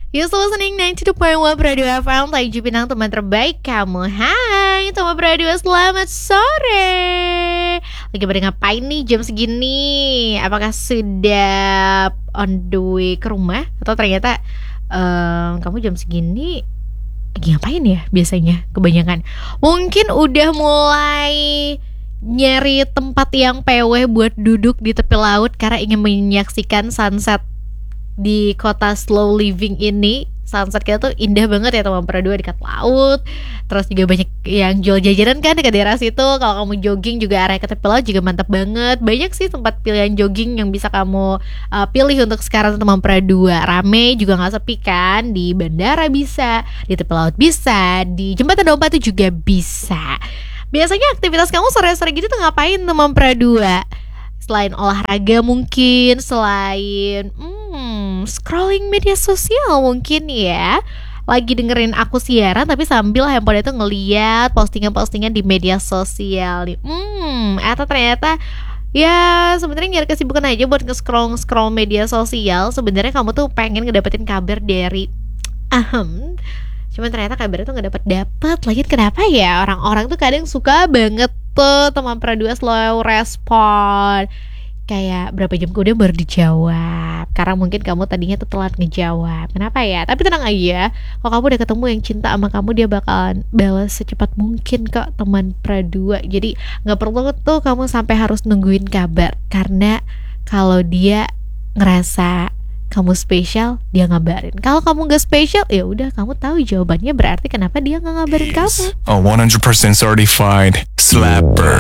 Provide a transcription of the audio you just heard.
You still listening 92.1 Radio FM, Taiju Pinang, teman terbaik kamu. Hai teman radio, selamat sore. Lagi pada ngapain nih jam segini? Apakah sudah on the way ke rumah? Atau ternyata kamu jam segini lagi ngapain ya biasanya kebanyakan? Mungkin udah mulai nyari tempat yang PW buat duduk di tepi laut karena ingin menyaksikan sunset di kota slow living ini. Sunset kita tuh indah banget ya teman berdua, dekat laut. Terus juga banyak yang jual jajanan kan dekat daerah situ. Kalau kamu jogging juga area ke tepi laut juga mantap banget. Banyak sih tempat pilihan jogging yang bisa kamu pilih untuk sekarang teman berdua. Rame juga gak sepi kan. Di bandara bisa, di tepi laut bisa, di jembatan Dompa itu juga bisa. Biasanya aktivitas kamu sore-sore gitu tuh ngapain teman berdua? Selain olahraga mungkin, selain scrolling media sosial mungkin ya. Lagi dengerin aku siaran tapi sambil handphone itu ngeliat postingan-postingan di media sosial nih. Atau ternyata ya sebenarnya nyari kesibukan aja buat nge-scroll media sosial. Sebenarnya kamu tuh pengen ngedapetin kabar dari cuman ternyata kabarnya tuh gak dapet. Lagi kenapa ya orang-orang tuh kadang suka banget tuh teman berdua slow respon. Kayak berapa jam kemudian baru dijawab, karena mungkin kamu tadinya tuh telat ngejawab. Kenapa ya? Tapi tenang aja, kalau kamu udah ketemu yang cinta sama kamu, dia bakalan balas secepat mungkin kok teman berdua. Jadi gak perlu tuh kamu sampai harus nungguin kabar, karena kalau dia ngerasa kamu spesial, dia ngabarin. Kalau kamu gak spesial, ya udah kamu tahu jawabannya, berarti kenapa dia gak ngabarin kamu. A 100% certified slapper.